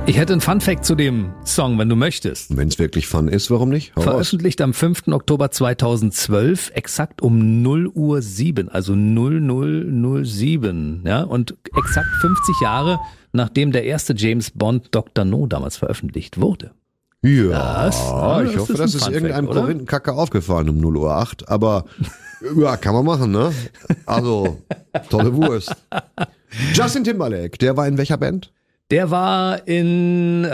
Ich hätte einen Funfact zu dem Song, wenn du möchtest. Wenn es wirklich Fun ist, warum nicht? Hau Veröffentlicht am 5. Oktober 2012, exakt um 0:07, also 00:07, ja, und exakt 50 Jahre, nachdem der erste James Bond Dr. No damals veröffentlicht wurde. Ja, Das ich hoffe, ist das ein ist Funfact, irgendeinem oder? Korinthenkacke aufgefallen um 0:08, aber ja, kann man machen, ne? Also, tolle Wurst. Justin Timberlake, der war in welcher Band? Der war in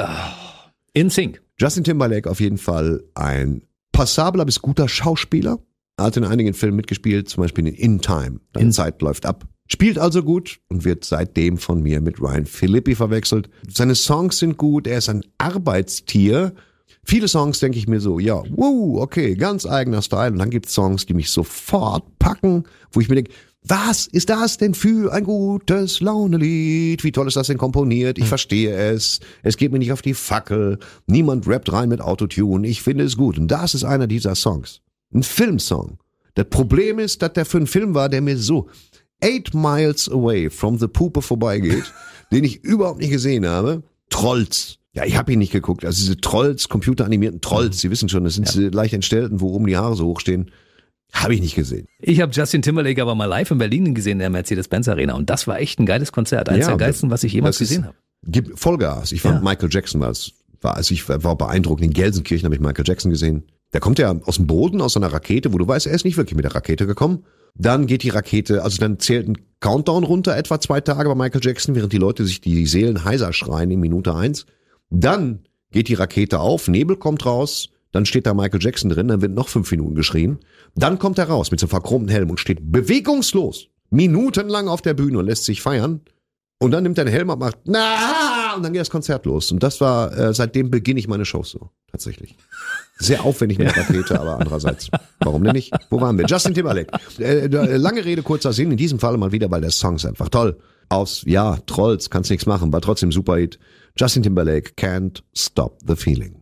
Sync. Justin Timberlake auf jeden Fall ein passabler bis guter Schauspieler. Er hat in einigen Filmen mitgespielt, zum Beispiel in Time. Deine Zeit läuft ab. Spielt also gut und wird seitdem von mir mit Ryan Phillippe verwechselt. Seine Songs sind gut, er ist ein Arbeitstier. Viele Songs denke ich mir so, ja, wow, okay, ganz eigener Style. Und dann gibt es Songs, die mich sofort packen, wo ich mir denke, was ist das denn für ein gutes Launelied? Wie toll ist das denn komponiert? Ich verstehe es. Es geht mir nicht auf die Fackel. Niemand rappt rein mit Autotune. Ich finde es gut. Und das ist einer dieser Songs. Ein Filmsong. Das Problem ist, dass der für einen Film war, der mir so 8 Miles Away from the Puppe vorbeigeht, den ich überhaupt nicht gesehen habe. Trolls. Ja, ich habe ihn nicht geguckt. Also diese Trolls, computeranimierten Trolls, Sie wissen schon, das sind diese leicht entstellten, wo oben die Haare so hochstehen. Habe ich nicht gesehen. Ich habe Justin Timberlake aber mal live in Berlin gesehen, in der Mercedes-Benz Arena. Und das war echt ein geiles Konzert. Eins der geilsten, was ich jemals gesehen habe. Gib Vollgas. Ich fand Michael Jackson ich war beeindruckt. In Gelsenkirchen habe ich Michael Jackson gesehen. Der kommt ja aus dem Boden, aus einer Rakete, wo du weißt, er ist nicht wirklich mit der Rakete gekommen. Dann geht die Rakete, also dann zählt ein Countdown runter, etwa 2 Tage bei Michael Jackson, während die Leute sich die Seelen heiser schreien in Minute 1. Dann geht die Rakete auf, Nebel kommt raus, dann steht da Michael Jackson drin, dann wird noch 5 Minuten geschrien. Dann kommt er raus mit so einem verchromten Helm und steht bewegungslos, minutenlang auf der Bühne und lässt sich feiern. Und dann nimmt er den Helm ab, macht na und dann geht das Konzert los. Und das war, seitdem beginne ich meine Shows so, tatsächlich. Sehr aufwendig mit der Rakete, aber andererseits, warum denn nicht? Wo waren wir? Justin Timberlake. Lange Rede, kurzer Sinn, in diesem Fall mal wieder, weil der Song ist einfach toll. Trolls, kannst nichts machen, war trotzdem super Hit. Justin Timberlake, Can't Stop the Feeling.